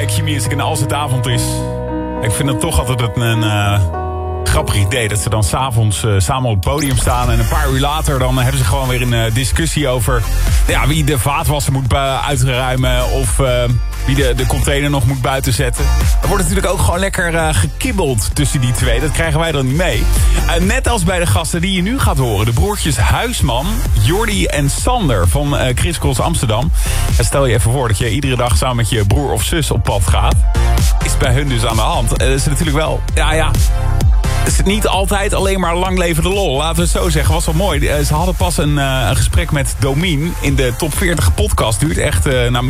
Q-Music en als het avond is. Ik vind het toch altijd een grappig idee dat ze dan 's avonds samen op het podium staan. En een paar uur later dan hebben ze gewoon weer een discussie over wie de vaatwasser moet uitruimen. Of wie de container nog moet buiten zetten. Er wordt natuurlijk ook gewoon lekker gekibbeld tussen die twee. Dat krijgen wij dan niet mee. Net als bij de gasten die je nu gaat horen. De broertjes Huisman, Jordi en Sander van Chris Cross Amsterdam. En stel je even voor dat je iedere dag samen met je broer of zus op pad gaat. Is bij hun dus aan de hand. Dat is natuurlijk wel, het is niet altijd alleen maar lang leven de lol. Laten we het zo zeggen, was wel mooi. Ze hadden pas een gesprek met Domien in de Top 40 podcast. Duurt echt